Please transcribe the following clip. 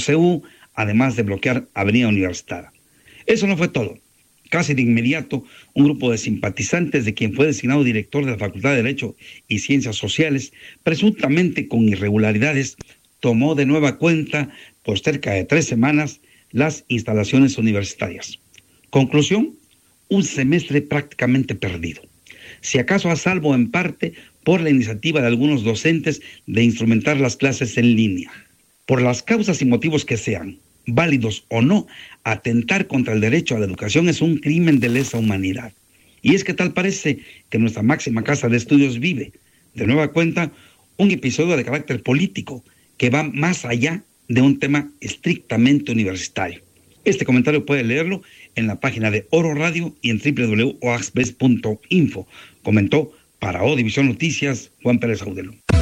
CU, además de bloquear Avenida Universitaria. Eso no fue todo. Casi de inmediato, un grupo de simpatizantes de quien fue designado director de la Facultad de Derecho y Ciencias Sociales, presuntamente con irregularidades, tomó de nueva cuenta, por cerca de 3 semanas, las instalaciones universitarias. Conclusión, un semestre prácticamente perdido. Si acaso a salvo en parte por la iniciativa de algunos docentes de instrumentar las clases en línea. Por las causas y motivos que sean, válidos o no, atentar contra el derecho a la educación es un crimen de lesa humanidad. Y es que tal parece que nuestra máxima casa de estudios vive, de nueva cuenta, un episodio de carácter político que va más allá de un tema estrictamente universitario. Este comentario puede leerlo en la página de Oro Radio y en www.oaxbes.info. Comentó para O División Noticias Juan Pérez Audelo.